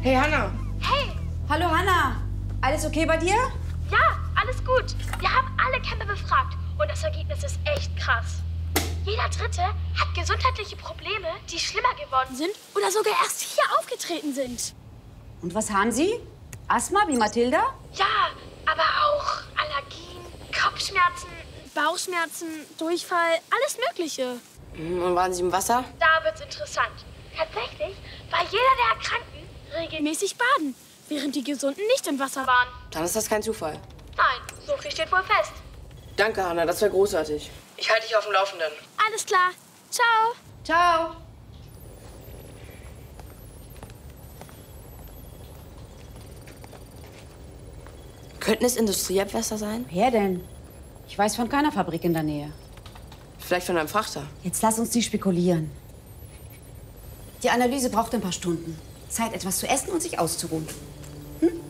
Hey, Hanna. Hey! Hallo, Hanna. Alles okay bei dir? Ja, alles gut. Wir haben alle Camper befragt und das Ergebnis ist echt krass. Jeder Dritte hat gesundheitliche Probleme, die schlimmer geworden sind oder sogar erst hier aufgetreten sind. Und was haben Sie? Asthma wie Mathilda? Ja, aber auch Allergien, Kopfschmerzen, Bauchschmerzen, Durchfall, alles Mögliche. Und waren Sie im Wasser? Da wird's interessant. Tatsächlich war jeder der Erkrankten regelmäßig baden, während die Gesunden nicht im Wasser waren. Dann ist das kein Zufall. Nein, so viel steht wohl fest. Danke, Hanna, das wäre großartig. Ich halte dich auf dem Laufenden. Alles klar. Ciao. Ciao. Könnten es Industrieabwässer sein? Wer denn? Ich weiß von keiner Fabrik in der Nähe. Vielleicht von einem Frachter. Jetzt lass uns nicht spekulieren. Die Analyse braucht ein paar Stunden. Zeit, etwas zu essen und sich auszuruhen. Hm?